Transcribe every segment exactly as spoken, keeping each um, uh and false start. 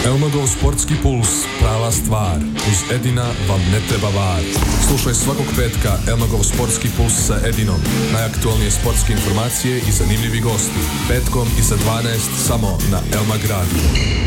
Elmagov sportski puls, prava stvar. Uz Edina vam ne treba var. Slušaj svakog petka Elmagov sportski puls sa Edinom. Najaktualnije sportske informacije i zanimljivi gosti. Petkom iza dvanaest samo na Elmag Radio.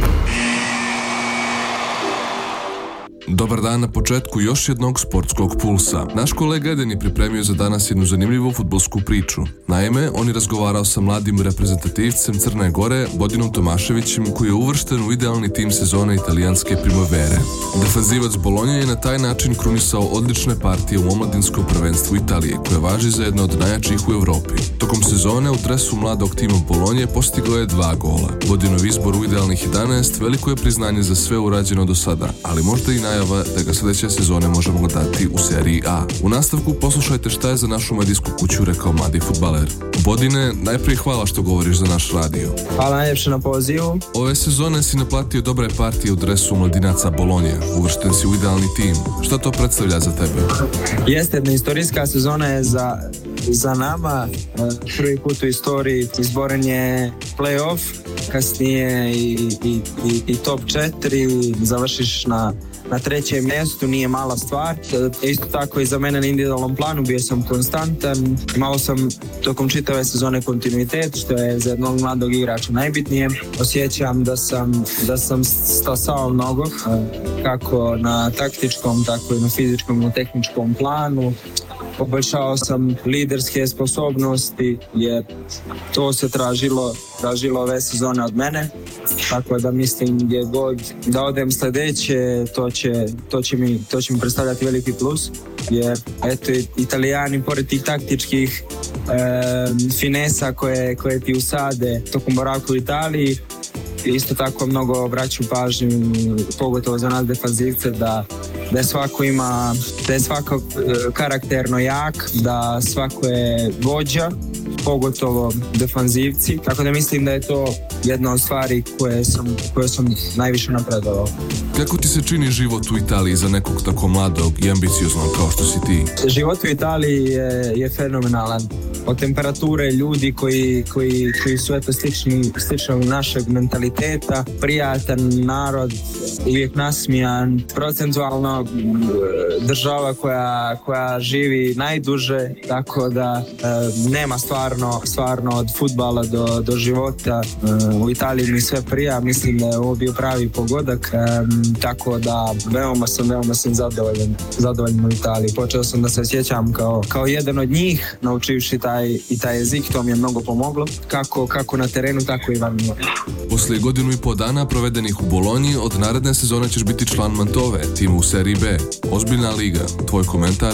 Dobar dan na početku još jednog sportskog pulsa. Naš kolega Eden je pripremio za danas jednu zanimljivu fudbalsku priču. Naime, on je razgovarao sa mladim reprezentativcem Crne Gore, Vodinom Tomaševićem, koji je uvršten u idealni tim sezone italijanske Primavere. Defanzivac Bolonje je na taj način krunisao odlične partije u omladinskom prvenstvu Italije, koje važi za jedno od najjačih u Evropi. Tokom sezone u dresu mladog tima Bolonje postigao je dva gola. Vodinov izbor u idealnih jedanaest veliko je priznanje za sve urađeno do sada, ali možda i najava da ga sljedeće sezone možemo gledati u seriji A. U nastavku poslušajte šta je za našu medijsku kuću rekao mladi fudbaler. Vodine, najprije hvala što govoriš za naš radio. Hvala najljepše na pozivu. Ove sezone si naplatio dobre partije u dresu mladinaca Bolonje. Uvršten si u idealni tim. Šta to predstavlja za tebe? Jeste, jedna istorijska sezona je za, za nama. Prvi put u istoriji izboren je play-off, kasnije i, i, i, i top četiri, završiš na na trećem mjestu, nije mala stvar. Isto tako i za mene na individualnom planu bio sam konstantan, imao sam tokom čitave sezone kontinuitet, što je za jednog mladog igrača najbitnije. Osjećam da sam, da sam stasao mnogo, kako na taktičkom, tako i na fizičkom i tehničkom planu. Poboljšao sam liderske sposobnosti, jer to se tražilo, tražilo ove sezone od mene. Tako da mislim gdje god da odem sljedeće, to će, to će mi, to će mi predstavljati veliki plus. Jer eto, Italijani pored tih taktičkih e, finesa koje, koje ti usade tokom boravka u Italiji, isto tako mnogo obraćaju pažnju, pogotovo za nas defanzivce, da, da svako ima, da je svako karakterno jak, da svako je vođa, pogotovo defanzivci. Tako da mislim da je to jedna od stvari koje sam, koje sam najviše napredovao. Kako ti se čini život u Italiji za nekog tako mladog i ambicioznog kao što si ti? Život u Italiji je, je fenomenalan. Od temperature, ljudi koji, koji, koji su eto slični, sličnog našeg mentaliteta, prijatan narod, uvijek nasmijan, procentualno država koja, koja živi najduže, tako da e, nema stvarno, stvarno od fudbala do, do života. E, u Italiji mi sve prija, mislim da je ovo bio pravi pogodak, e, tako da veoma sam, veoma sam zadovoljan, zadovoljan u Italiji. Počeo sam da se osjećam kao, kao jedan od njih, naučivši taj i taj jezik, to mi je mnogo pomoglo, kako, kako na terenu, tako i van njega. Poslije godinu i po dana provedenih u Bolonji, od naredne sezone ćeš biti član Mantove, timu u seriji B. Ozbiljna liga. Tvoj komentar?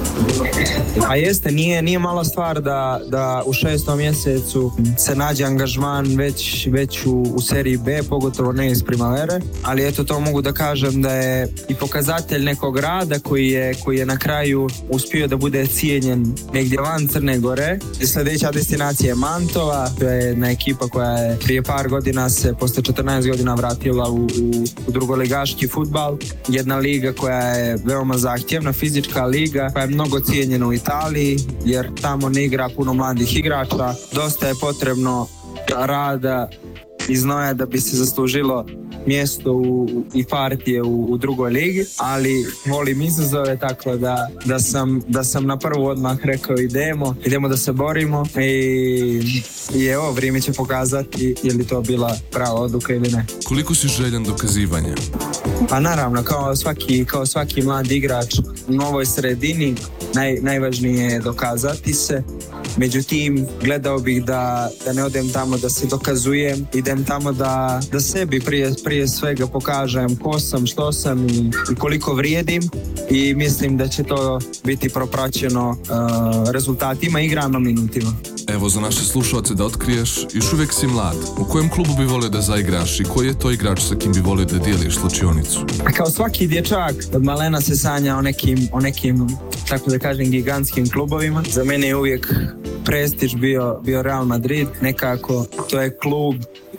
A jeste, nije, nije mala stvar da, da u šestom mjesecu se nađe angažman već, već u, u seriji B, pogotovo ne iz Primavere, ali eto to mogu da kažem da je i pokazatelj nekog rada koji je, koji je na kraju uspio da bude cijenjen negdje van Crne Gore. Sljedeća destinacija je Mantova, to je jedna ekipa koja je prije par godina se posle četrnaest godina vratila u, u, u drugoligaški fudbal. Jedna liga koja je veoma zahtjevna, fizička liga, koja je mnogo cijenjena u Italiji, jer tamo ne igra puno mladih igrača. Dosta je potrebno rada i znoja da bi se zaslužilo mjesto u, i partije u, u drugoj ligi, ali volim izazove, tako da, da, sam, da sam na prvu odmah rekao idemo, idemo da se borimo i, i evo, vrijeme će pokazati je li to bila prava odluka ili ne. Koliko si željan dokazivanja? Pa naravno, kao svaki, kao svaki mladi igrač u novoj sredini, naj, najvažnije je dokazati se. Međutim, gledao bih da, da ne odem tamo da se dokazujem, idem tamo da, da sebi prije, prije svega pokažem ko sam, što sam i, i koliko vrijedim, i mislim da će to biti propraćeno uh, rezultatima i igranom minutima. Evo, za naše slušalce da otkriješ, još uvijek si mlad. U kojem klubu bi volio da zaigraš i koji je to igrač sa kim bi volio da dijeliš slučionicu? Kao svaki dječak, od malena se sanja o nekim, o nekim, tako da kažem, gigantskim klubovima. Za mene je uvijek prestiž bio, bio Real Madrid. Nekako to je klub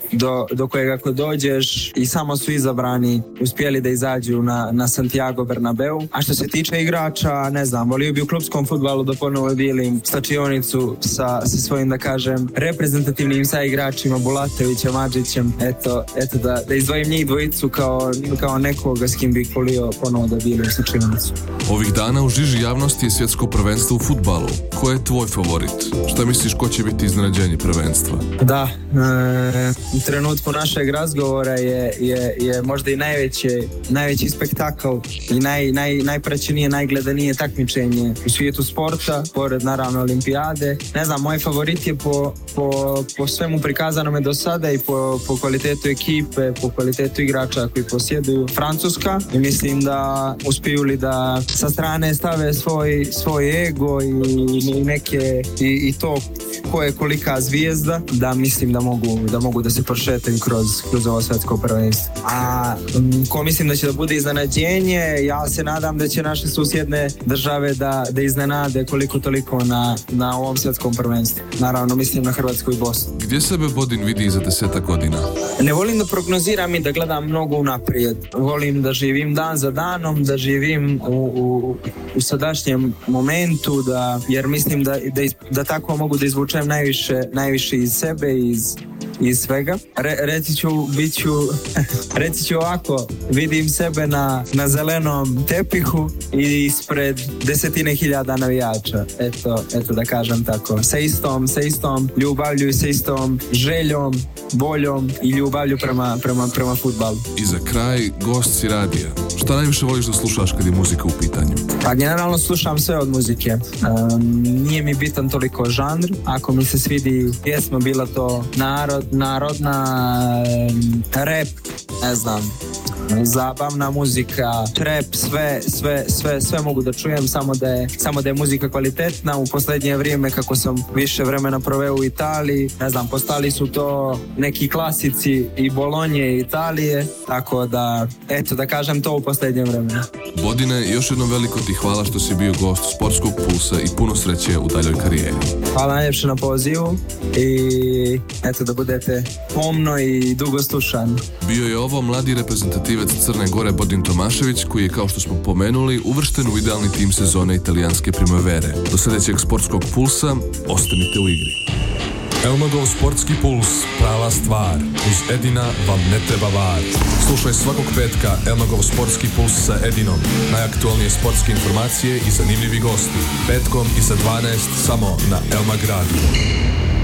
do, do kojeg ako dođeš i samo su izabrani uspjeli da izađu na, na Santiago Bernabeu. A što se tiče igrača, ne znam, volio bi u klubskom fudbalu da ponovo dijelim stačionicu sa, sa svojim, da kažem, reprezentativnim sa igračima Bulatovićem, Adžićem, eto, eto da, da izdvojim njih dvojicu kao, kao nekoga s kim bih volio ponovo da dijelim stačionicu. Ovih dana u žiži javnosti je svjetsko prvenstvo u fudbalu. Ko je tvoj favorit? Šta misliš ko će biti iznenađenje prvenstva? Da, e, u trenutku našeg razgovora je, je, je možda i najveći, najveći spektakl i naj, naj, najpraćenije, najgledanije takmičenje u svijetu sporta, pored naravno olimpijade. Ne znam, moj favorit je po, po, po svemu prikazanome do sada i po, po kvalitetu ekipe, po kvalitetu igrača koji posjeduju Francuska i mislim da uspiju li da sa strane stave svoj, svoj ego i, i neke i, i to ko je kolika zvijezda, da mislim da mogu da mogu da se prošetim kroz, kroz ovo svjetsko prvenstvo. A m, ko mislim da će da bude iznenađenje, ja se nadam da će naše susjedne države da, da iznenade koliko toliko na, na ovom svjetskom prvenstvu. Naravno mislim na Hrvatsku i Bosnu. Gdje sebe Bodin vidi za desetak godina? Ne volim da prognoziram i da gledam mnogo unaprijed. Volim da živim dan za danom, da živim u, u, u sadašnjem momentu, da, jer mislim da, da, da tako mogu da izvučem najviše, najviše iz sebe i iz, iz svega. Re, reći ću, bit ću, reći ću ovako, vidim sebe na, na zelenom tepihu i ispred desetine hiljada navijača. Eto, eto da kažem tako. Sa istom, sa istom ljubavlju i sa istom željom, voljom i ljubavlju prema, prema, prema fudbalu. I za kraj, gost si radija. Šta najviše voliš da slušaš kad je muzika u pitanju? Pa generalno slušam sve od muzike. Um, nije mi bitan toliko žanr. Ako mi se svidi pjesma, bila to narod, narodna, um, rap, ne znam, zabavna muzika, trap, sve, sve, sve, sve mogu da čujem, samo da je, samo da je muzika kvalitetna. U posljednje vrijeme, kako sam više vremena proveo u Italiji, ne znam, postali su to neki klasici i Bolonje i Italije, tako da, eto, da kažem to u posljednje vremena. Bodine, još jednom veliko ti hvala što si bio gost Sportskog pulsa i puno sreće u daljoj karijeri. Hvala najljepše na pozivu i eto da budete pomno i dugo slušani. Bio je ovo mladi reprezentativac Crne Gore Bodin Tomašević, koji je, kao što smo pomenuli, uvršten u idealni tim sezone italijanske primavere. Do sljedećeg Sportskog pulsa, ostanite u igri. Elmagov Sportski puls, prava stvar. Uz Edina vam ne treba var. Slušaj svakog petka Elmagov Sportski puls sa Edinom. Najaktualnije sportske informacije i zanimljivi gosti. Petkom iza dvanaest samo na Elmag Radio.